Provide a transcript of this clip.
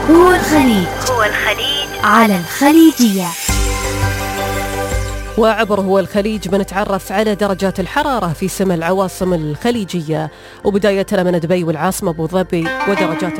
هو الخليج على الخليجية. وعبر هو الخليج بنتعرف على درجات الحرارة في 7 العواصم الخليجية، وبداية من دبي والعاصمة أبو ظبي ودرجات